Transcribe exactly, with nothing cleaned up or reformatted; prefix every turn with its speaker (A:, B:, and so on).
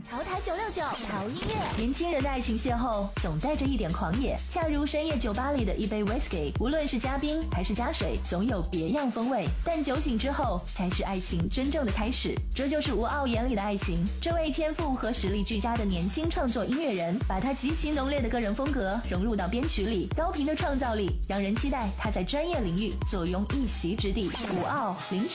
A: 潮台九六九潮音乐，年轻人的爱情邂逅总带着一点狂野，恰如深夜酒吧里的一杯 whisky， 无论是加冰还是加水，总有别样风味。但酒醒之后，才是爱情真正的开始。这就是吴傲眼里的爱情。这位天赋和实力俱佳的年轻创作音乐人，把他极其浓烈的个人风格融入到编曲里，高频的创造力让人期待他在专业领域坐拥一席之地。吴傲凌晨。